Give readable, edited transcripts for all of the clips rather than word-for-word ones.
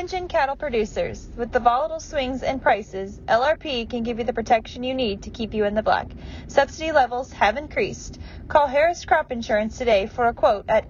Attention cattle producers. With the volatile swings in prices, LRP can give you the protection you need to keep you in the black. Subsidy levels have increased. Call Harris Crop Insurance today for a quote at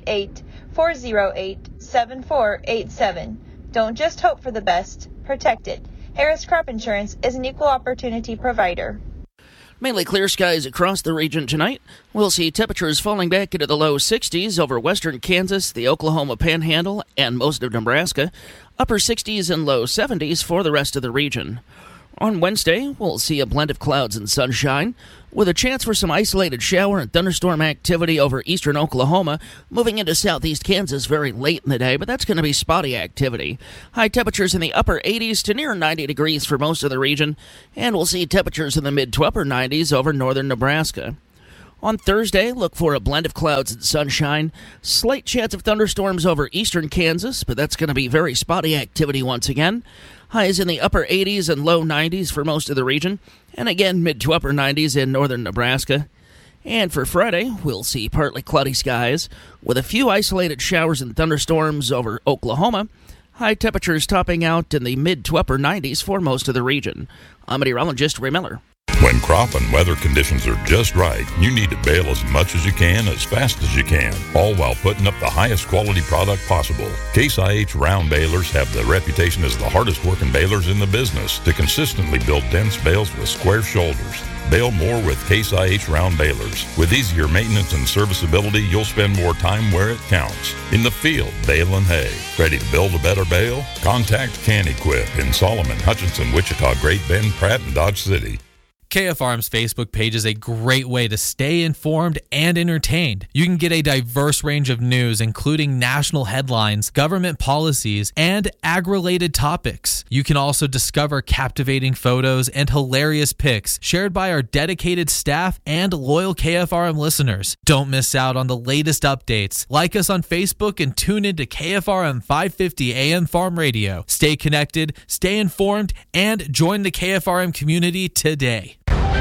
888-408-7487. Don't just hope for the best, protect it. Harris Crop Insurance is an equal opportunity provider. Mainly clear skies across the region tonight. We'll see temperatures falling back into the low 60s over western Kansas, the Oklahoma Panhandle, and most of Nebraska. Upper 60s and low 70s for the rest of the region. On Wednesday, we'll see a blend of clouds and sunshine, with a chance for some isolated shower and thunderstorm activity over eastern Oklahoma, moving into southeast Kansas very late in the day, but that's going to be spotty activity. High temperatures in the upper 80s to near 90 degrees for most of the region, and we'll see temperatures in the mid to upper 90s over northern Nebraska. On Thursday, look for a blend of clouds and sunshine. Slight chance of thunderstorms over eastern Kansas, but that's going to be very spotty activity once again. Highs in the upper 80s and low 90s for most of the region, and again mid to upper 90s in northern Nebraska. And for Friday, we'll see partly cloudy skies with a few isolated showers and thunderstorms over Oklahoma. High temperatures topping out in the mid to upper 90s for most of the region. I'm meteorologist Ray Miller. When crop and weather conditions are just right, you need to bale as much as you can, as fast as you can, all while putting up the highest quality product possible. Case IH round balers have the reputation as the hardest working balers in the business to consistently build dense bales with square shoulders. Bale more with Case IH round balers. With easier maintenance and serviceability, you'll spend more time where it counts. In the field, baling hay. Ready to build a better bale? Contact CanEquip in Solomon, Hutchinson, Wichita, Great Bend, Pratt, and Dodge City. KFRM's Facebook page is a great way to stay informed and entertained. You can get a diverse range of news, including national headlines, government policies, and ag-related topics. You can also discover captivating photos and hilarious pics shared by our dedicated staff and loyal KFRM listeners. Don't miss out on the latest updates. Like us on Facebook and tune into KFRM 550 AM Farm Radio. Stay connected, stay informed, and join the KFRM community today.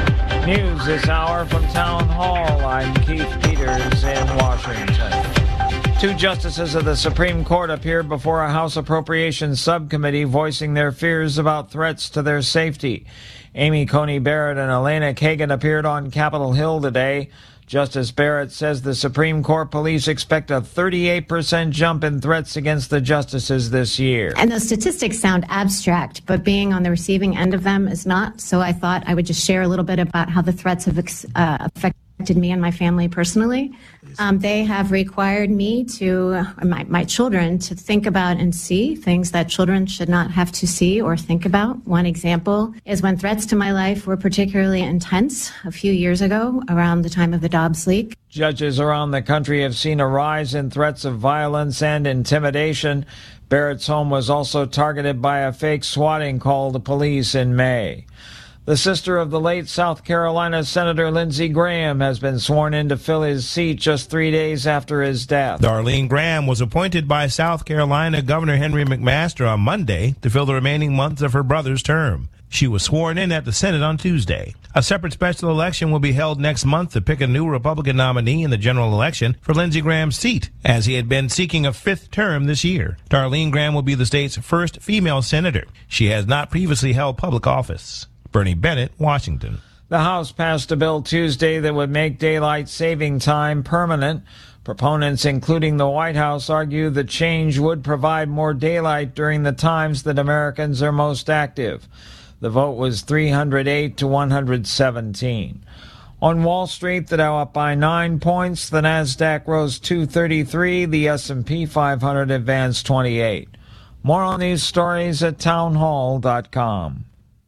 News this hour from Town Hall. I'm Keith Peters in Washington. Two justices of the Supreme Court appeared before a House Appropriations Subcommittee voicing their fears about threats to their safety. Amy Coney Barrett and Elena Kagan appeared on Capitol Hill today. Justice Barrett says the Supreme Court police expect a 38% jump in threats against the justices this year. And those statistics sound abstract, but being on the receiving end of them is not. So I thought I would just share a little bit about how the threats have affected me and my family personally. They have required me to, my children, to think about and see things that children should not have to see or think about. One example is when threats to my life were particularly intense a few years ago around the time of the Dobbs leak. Judges around the country have seen a rise in threats of violence and intimidation. Barrett's home was also targeted by a fake swatting call to police in May. The sister of the late South Carolina Senator Lindsey Graham has been sworn in to fill his seat just 3 days after his death. Darlene Graham was appointed by South Carolina Governor Henry McMaster on Monday to fill the remaining months of her brother's term. She was sworn in at the Senate on Tuesday. A separate special election will be held next month to pick a new Republican nominee in the general election for Lindsey Graham's seat, as he had been seeking a fifth term this year. Darlene Graham will be the state's first female senator. She has not previously held public office. Bernie Bennett, Washington. The House passed a bill Tuesday that would make daylight saving time permanent. Proponents, including the White House, argue the change would provide more daylight during the times that Americans are most active. The vote was 308 to 117. On Wall Street, the Dow up by 9 points. The Nasdaq rose 233. The S&P 500 advanced 28. More on these stories at townhall.com.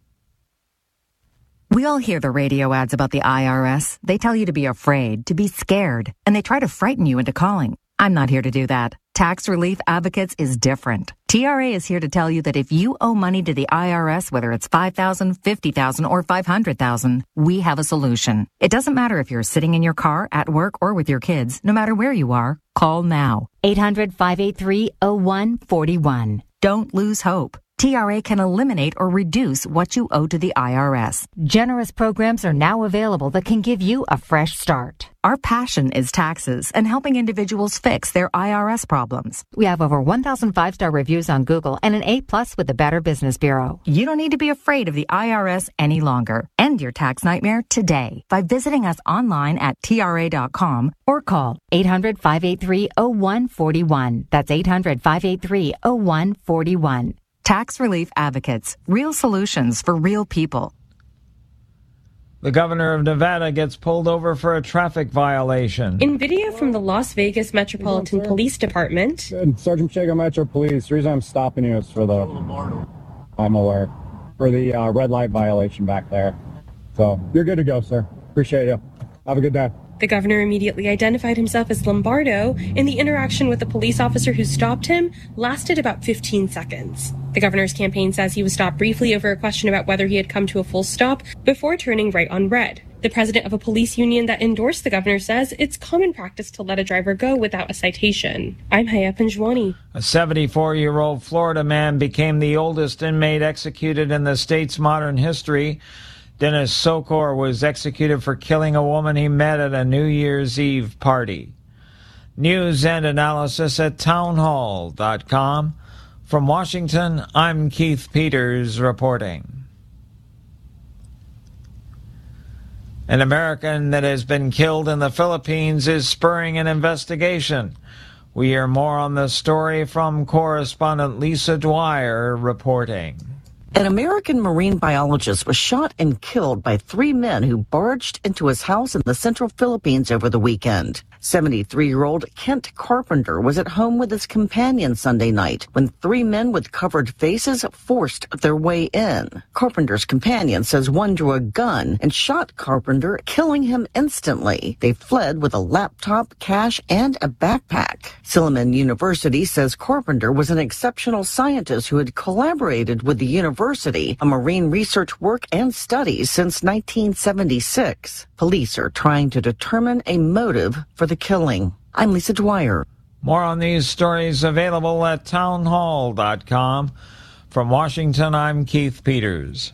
We all hear the radio ads about the IRS. They tell you to be afraid, to be scared, and they try to frighten you into calling. I'm not here to do that. Tax Relief Advocates is different. TRA is here to tell you that if you owe money to the IRS, whether it's $5,000, $50,000, or $500,000, we have a solution. It doesn't matter if you're sitting in your car, at work, or with your kids. No matter where you are, call now. 800-583-0141. Don't lose hope. TRA can eliminate or reduce what you owe to the IRS. Generous programs are now available that can give you a fresh start. Our passion is taxes and helping individuals fix their IRS problems. We have over 1,000 5-star reviews on Google and an A+ with the Better Business Bureau. You don't need to be afraid of the IRS any longer. End your tax nightmare today by visiting us online at TRA.com or call 800-583-0141. That's 800-583-0141. Tax Relief Advocates. Real solutions for real people. The governor of Nevada gets pulled over for a traffic violation. In video from the Las Vegas Metropolitan Police Department. Sergeant Pacheco, Metro Police. The reason I'm stopping you is for the... I'm aware. For the red light violation back there. So, you're good to go, sir. Appreciate you. Have a good day. The governor immediately identified himself as Lombardo, and the interaction with the police officer who stopped him lasted about 15 seconds. The governor's campaign says he was stopped briefly over a question about whether he had come to a full stop before turning right on red. The president of a police union that endorsed the governor says it's common practice to let a driver go without a citation. I'm Haya Panjwani. A 74-year-old Florida man became the oldest inmate executed in the state's modern history. Dennis Sokor was executed for killing a woman he met at a New Year's Eve party. News and analysis at townhall.com. From Washington, I'm Keith Peters reporting. An American that has been killed in the Philippines is spurring an investigation. We hear more on the story from correspondent Lisa Dwyer reporting. An American marine biologist was shot and killed by 3 men who barged into his house in the central Philippines over the weekend. 73-year-old Kent Carpenter was at home with his companion Sunday night when 3 men with covered faces forced their way in. Carpenter's companion says one drew a gun and shot Carpenter, killing him instantly. They fled with a laptop, cash, and a backpack. Silliman University says Carpenter was an exceptional scientist who had collaborated with the university on marine research work and studies since 1976. Police are trying to determine a motive for the killing. I'm Lisa Dwyer. More on these stories available at townhall.com. From Washington, I'm Keith Peters.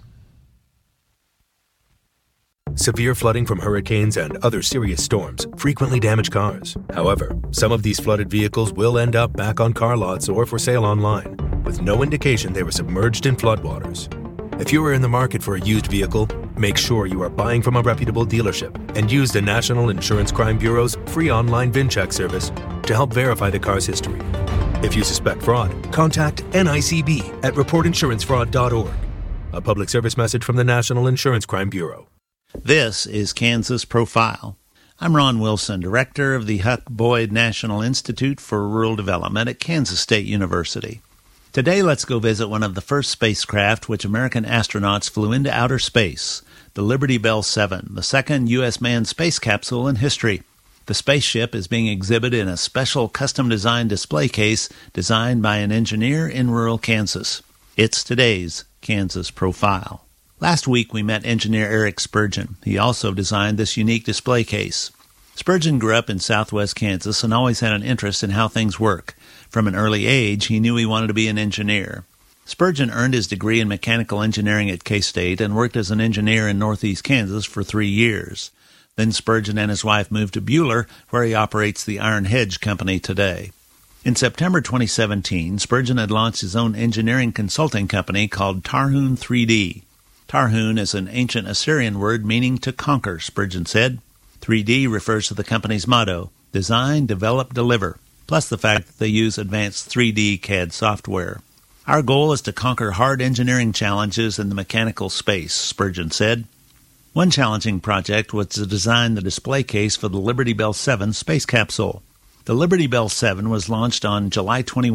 Severe flooding from hurricanes and other serious storms frequently damage cars. However, some of these flooded vehicles will end up back on car lots or for sale online, with no indication they were submerged in floodwaters. If you are in the market for a used vehicle, make sure you are buying from a reputable dealership and use the National Insurance Crime Bureau's free online VIN check service to help verify the car's history. If you suspect fraud, contact NICB at reportinsurancefraud.org. A public service message from the National Insurance Crime Bureau. This is Kansas Profile. I'm Ron Wilson, director of the Huck Boyd National Institute for Rural Development at Kansas State University. Today, let's go visit one of the first spacecraft which American astronauts flew into outer space, the Liberty Bell 7, the second U.S. manned space capsule in history. The spaceship is being exhibited in a special custom-designed display case designed by an engineer in rural Kansas. It's today's Kansas Profile. Last week, we met engineer Eric Spurgeon. He also designed this unique display case. Spurgeon grew up in southwest Kansas and always had an interest in how things work. From an early age, he knew he wanted to be an engineer. Spurgeon earned his degree in mechanical engineering at K-State and worked as an engineer in northeast Kansas for 3 years. Then Spurgeon and his wife moved to Buhler, where he operates the Iron Hedge Company today. In September 2017, Spurgeon had launched his own engineering consulting company called Tarhun 3D. Tarhun is an ancient Assyrian word meaning to conquer, Spurgeon said. 3D refers to the company's motto, Design, Develop, Deliver, plus the fact that they use advanced 3D CAD software. Our goal is to conquer hard engineering challenges in the mechanical space, Spurgeon said. One challenging project was to design the display case for the Liberty Bell 7 space capsule. The Liberty Bell 7 was launched on July 21,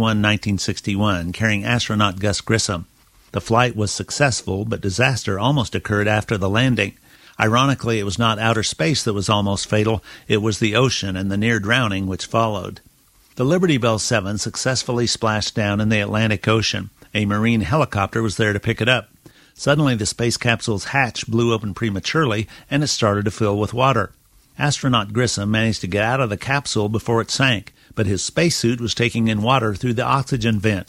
1961, carrying astronaut Gus Grissom. The flight was successful, but disaster almost occurred after the landing. Ironically, it was not outer space that was almost fatal, it was the ocean and the near drowning which followed. The Liberty Bell 7 successfully splashed down in the Atlantic Ocean. A Marine helicopter was there to pick it up. Suddenly, the space capsule's hatch blew open prematurely, and it started to fill with water. Astronaut Grissom managed to get out of the capsule before it sank, but his spacesuit was taking in water through the oxygen vent.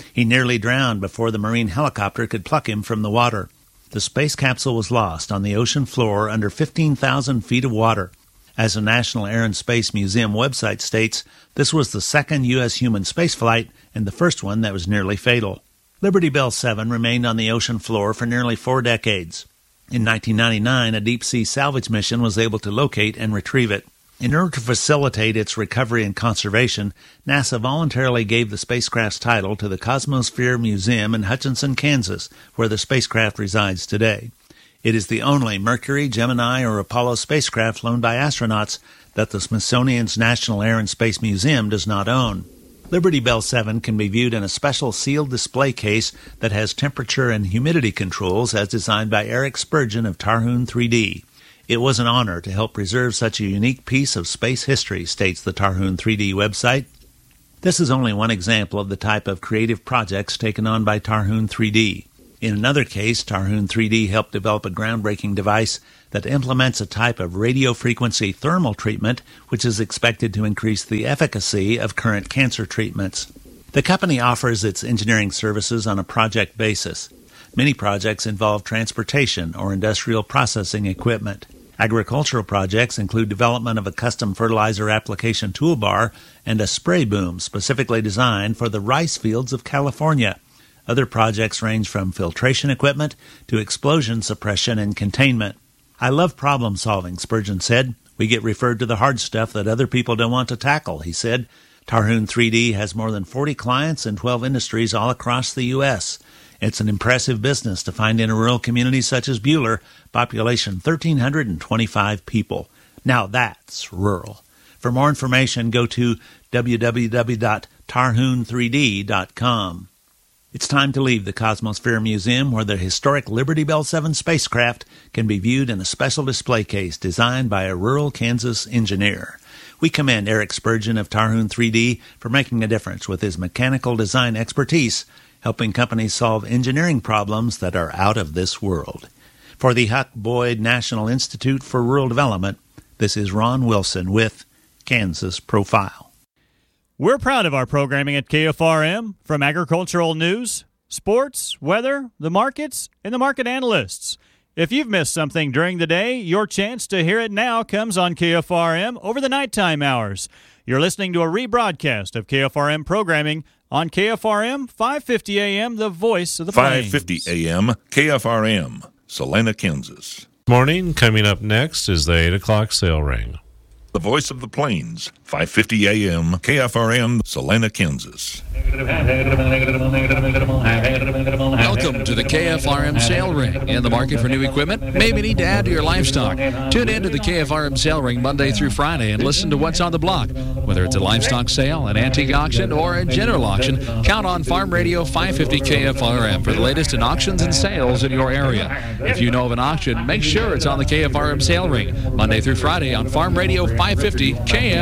He nearly drowned before the Marine helicopter could pluck him from the water. The space capsule was lost on the ocean floor under 15,000 feet of water. As the National Air and Space Museum website states, this was the second U.S. human spaceflight and the first one that was nearly fatal. Liberty Bell 7 remained on the ocean floor for nearly 4 decades. In 1999, a deep-sea salvage mission was able to locate and retrieve it. In order to facilitate its recovery and conservation, NASA voluntarily gave the spacecraft's title to the Cosmosphere Museum in Hutchinson, Kansas, where the spacecraft resides today. It is the only Mercury, Gemini, or Apollo spacecraft flown by astronauts that the Smithsonian's National Air and Space Museum does not own. Liberty Bell 7 can be viewed in a special sealed display case that has temperature and humidity controls as designed by Eric Spurgeon of Tarhoon 3D. It was an honor to help preserve such a unique piece of space history, states the Tarhoon 3D website. This is only one example of the type of creative projects taken on by Tarhoon 3D. In another case, Tarhoon 3D helped develop a groundbreaking device that implements a type of radio frequency thermal treatment which is expected to increase the efficacy of current cancer treatments. The company offers its engineering services on a project basis. Many projects involve transportation or industrial processing equipment. Agricultural projects include development of a custom fertilizer application toolbar and a spray boom specifically designed for the rice fields of California. Other projects range from filtration equipment to explosion suppression and containment. I love problem solving, Spurgeon said. We get referred to the hard stuff that other people don't want to tackle, he said. Tarhoon 3D has more than 40 clients in 12 industries all across the U.S. It's an impressive business to find in a rural community such as Buhler, population 1,325 people. Now that's rural. For more information, go to www.tarhoon3d.com. It's time to leave the Cosmosphere Museum, where the historic Liberty Bell 7 spacecraft can be viewed in a special display case designed by a rural Kansas engineer. We commend Eric Spurgeon of Tarhoon 3D for making a difference with his mechanical design expertise, helping companies solve engineering problems that are out of this world. For the Huck Boyd National Institute for Rural Development, this is Ron Wilson with Kansas Profile. We're proud of our programming at KFRM, from agricultural news, sports, weather, the markets, and the market analysts. If you've missed something during the day, your chance to hear it now comes on KFRM over the nighttime hours. You're listening to a rebroadcast of KFRM programming on KFRM 550 AM, the voice of the Plains. 550 AM, KFRM, Salina, Kansas. Morning. Coming up next is the 8 o'clock sale ring. The voice of the Plains, 550 AM, KFRM, Salina, Kansas. Welcome to the KFRM sale ring. In the market for new equipment? Maybe need to add to your livestock. Tune in to the KFRM sale ring Monday through Friday and listen to what's on the block. Whether it's a livestock sale, an antique auction, or a general auction, count on Farm Radio 550 KFRM for the latest in auctions and sales in your area. If you know of an auction, make sure it's on the KFRM sale ring Monday through Friday on Farm Radio 550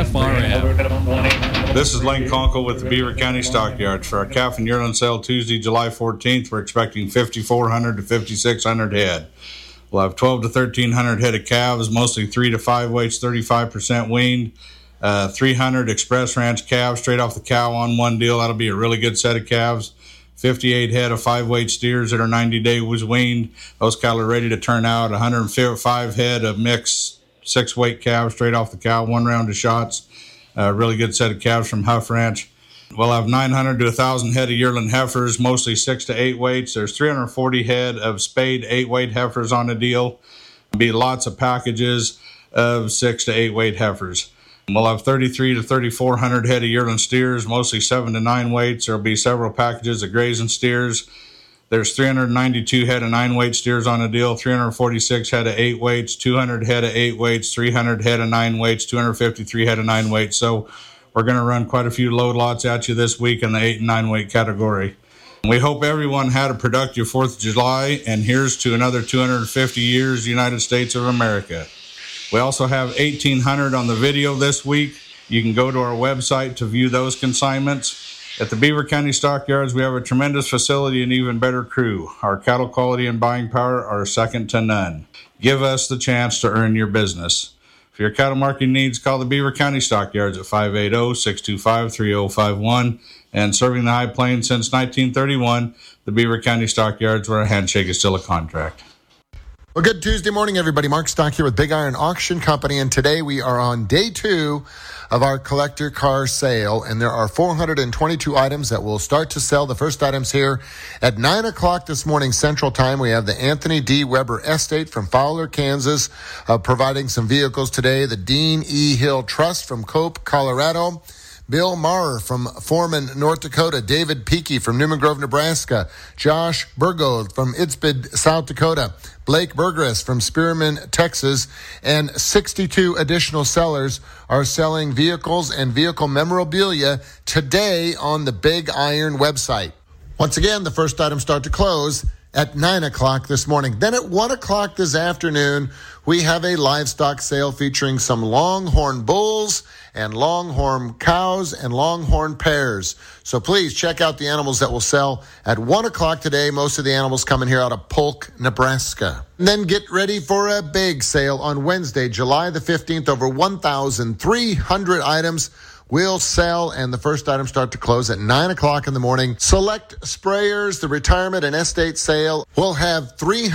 KFRM. This is Lane Conkle with the Beaver County Stockyards. For our calf and yearling sale Tuesday, July 14th, we're expecting 5,400 to 5,600 head. We'll have 12 to 1,300 head of calves, mostly 3 to 5 weights, 35% weaned. 300 Express Ranch calves straight off the cow on one deal. That'll be a really good set of calves. 58 head of 5-weight steers that are 90 days weaned. Those cattle are ready to turn out. 105 head of mixed 6-weight calves straight off the cow, 1 round of shots. A really good set of calves from Huff Ranch. We'll have 900 to 1,000 head of yearling heifers, mostly 6 to 8 weights. There's 340 head of spayed 8-weight heifers on the deal. There'll be lots of packages of 6 to 8 weight heifers. We'll have 33 to 3,400 head of yearling steers, mostly 7 to 9 weights. There'll be several packages of grazing steers. There's 392 head of 9-weight steers on the deal, 346 head of 8 weights, 200 head of 8 weights, 300 head of 9 weights, 253 head of 9 weights. So we're going to run quite a few load lots at you this week in the 8 and 9 weight category. We hope everyone had a productive 4th of July, and here's to another 250 years, United States of America. We also have 1,800 on the video this week. You can go to our website to view those consignments. At the Beaver County Stockyards, we have a tremendous facility and even better crew. Our cattle quality and buying power are second to none. Give us the chance to earn your business. If For your cattle marketing needs, call the Beaver County Stockyards at 580-625-3051. And serving the High Plains since 1931, the Beaver County Stockyards, where a handshake is still a contract. Well, good Tuesday morning, everybody. Mark Stock here with Big Iron Auction Company, and today we are on day 2 of our collector car sale, and there are 422 items that will start to sell. The first items here at 9 o'clock this morning Central Time. We have the Anthony D. Weber Estate from Fowler, Kansas, providing some vehicles today. The Dean E. Hill Trust from Cope, Colorado. Bill Maurer from Foreman, North Dakota. David Peakey from Newman Grove, Nebraska. Josh Burgold from Itzbid, South Dakota. Blake Bergeres from Spearman, Texas. And 62 additional sellers are selling vehicles and vehicle memorabilia today on the Big Iron website. Once again, the first items start to close at 9 o'clock this morning. Then at 1 o'clock this afternoon, we have a livestock sale featuring some longhorn bulls and longhorn cows and longhorn pairs. So please check out the animals that will sell at 1 o'clock today. Most of the animals coming here out of Polk, Nebraska. And then get ready for a big sale on Wednesday, July the 15th. Over 1,300 items will sell, and the first items start to close at 9 o'clock in the morning. Select sprayers, the retirement and estate sale will have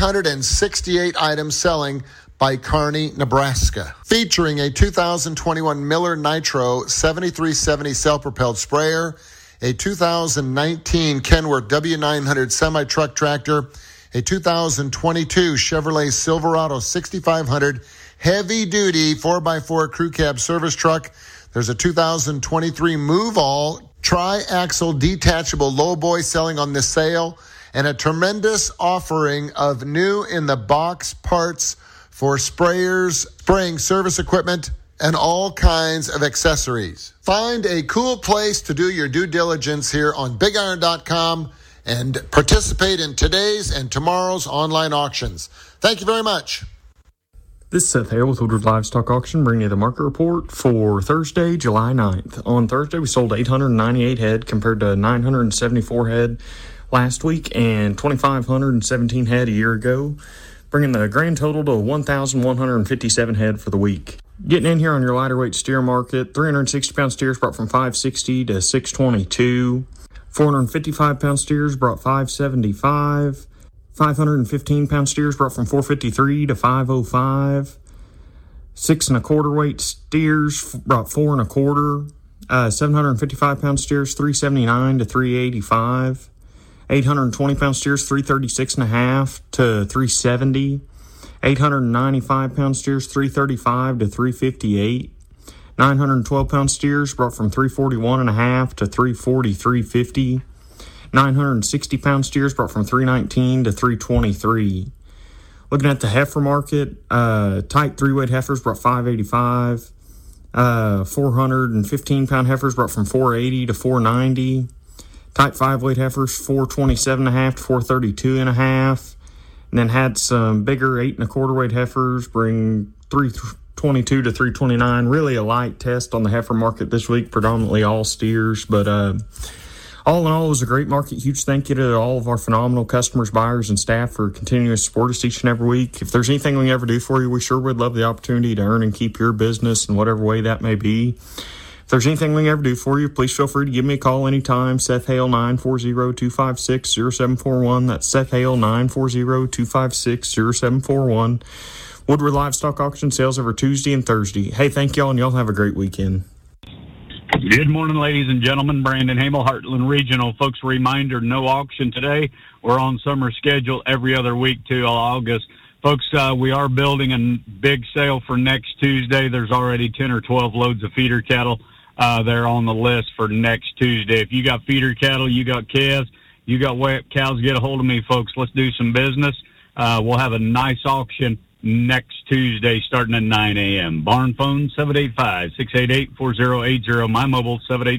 368 items selling by Kearney, Nebraska. Featuring a 2021 Miller Nitro 7370 self-propelled sprayer, a 2019 Kenworth W900 semi-truck tractor, a 2022 Chevrolet Silverado 6500 heavy-duty 4x4 crew cab service truck. There's a 2023 Move All tri-axle detachable lowboy selling on this sale, and a tremendous offering of new in-the-box parts for sprayers, spraying service equipment, and all kinds of accessories. Find a cool place to do your due diligence here on BigIron.com and participate in today's and tomorrow's online auctions. Thank you very much. This is Seth Hale with Woodward Livestock Auction, bringing you the market report for Thursday, July 9th. On Thursday, we sold 898 head compared to 974 head last week and 2,517 head a year ago, bringing the grand total to 1,157 head for the week. Getting in here on your lighter weight steer market, 360-pound steers brought from 560 to 622. 455-pound steers brought 575. 515-pound steers brought from 453 to 505. 6 1/4 weight steers brought 4 1/4. 755-pound steers 379 to 385. 820-pound steers 336.5 to 370. 895-pound steers 335 to 358. 912-pound steers brought from 341.5 to 343.50. 960-pound steers brought from 319 to 323. Looking at the heifer market, tight 3-weight heifers brought 585. 415-pound heifers brought from 480 to 490. Tight 5-weight heifers 427.5 to 432.5. And then had some bigger 8 1/4 weight heifers bring 322 to 329. Really a light test on the heifer market this week, predominantly all steers, but all in all, it was a great market. Huge thank you to all of our phenomenal customers, buyers, and staff for continuing to support us each and every week. If there's anything we can ever do for you, we sure would love the opportunity to earn and keep your business in whatever way that may be. If there's anything we can ever do for you, please feel free to give me a call anytime. Seth Hale, 940-256-0741. That's Seth Hale, 940-256-0741. Woodward Livestock Auction sales over Tuesday and Thursday. Hey, thank y'all, and y'all have a great weekend. Good morning, ladies and gentlemen. Brandon Hamel, Heartland Regional. Folks, a reminder, no auction today. We're on summer schedule every other week till August. Folks, we are building a big sale for next Tuesday. There's already 10 or 12 loads of feeder cattle there on the list for next Tuesday. If you got feeder cattle, you got calves, you got wet cows, get a hold of me, folks. Let's do some business. We'll have a nice auction next Tuesday starting at 9 a.m. Barn phone 785-688-4080. My mobile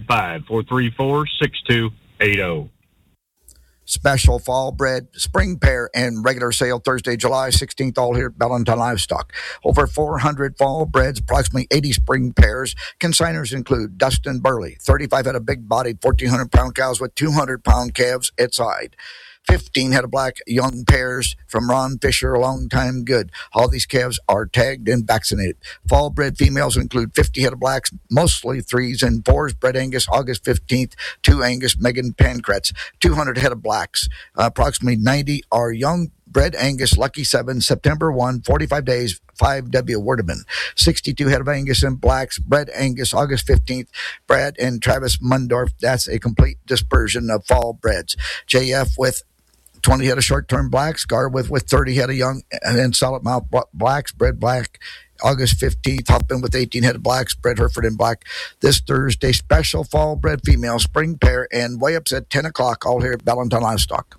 785-434-6280. Special fall bred, spring pair, and regular sale Thursday, July 16th, all here at Bellington Livestock. Over 400 fall breds, approximately 80 spring pairs. Consigners include Dustin Burley, 35 head of big bodied 1,400-pound cows with 200-pound calves at side. 15 head of black young pairs from Ron Fisher, a long time good. All these calves are tagged and vaccinated. Fall bred females include 50 head of blacks, mostly 3s and 4s, bred Angus August 15th, 2 Angus Megan Pancratz, 200 head of blacks. Approximately 90 are young bred Angus Lucky 7, September 1, 45 days, 5W Werdeman. 62 head of Angus and blacks, bred Angus August 15th, Brad and Travis Mundorf. That's a complete dispersion of fall breds. JF with 20 head of short-term blacks, Gar with 30 head of young and solid mouth blacks, bred black August 15th, Huffman with 18 head of blacks, bred Hereford in black. This Thursday, special fall bred female spring pair and weigh-ups at 10 o'clock, all here at Valentine Livestock.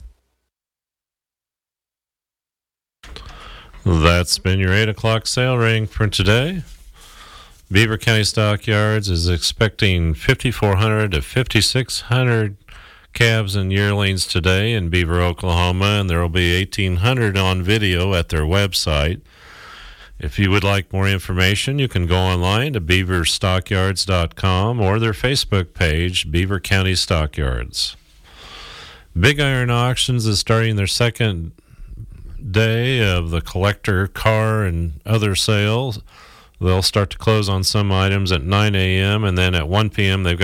That's been your 8 o'clock sale ring for today. Beaver County Stockyards is expecting 5,400 to 5,600 calves and yearlings today in Beaver, Oklahoma, and there will be 1,800 on video at their website. If you would like more information, you can go online to beaverstockyards.com or their Facebook page, Beaver County Stockyards. Big Iron Auctions is starting their second day of the collector car and other sales. They'll start to close on some items at 9 a.m. and then at 1 p.m. they've got